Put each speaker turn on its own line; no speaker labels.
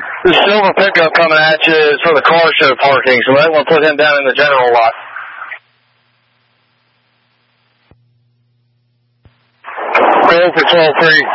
The silver pickup coming at you is for the car show parking, so they want to put him down in the general lot. Go for 12-3.